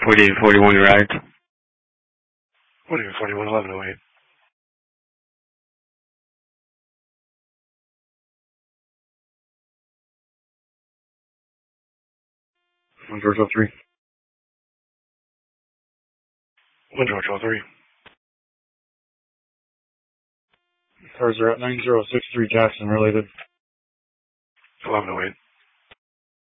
4841, you right? 4841, 1108. One George 03. One George 03. Cars are at 9063 Jackson related. 1108.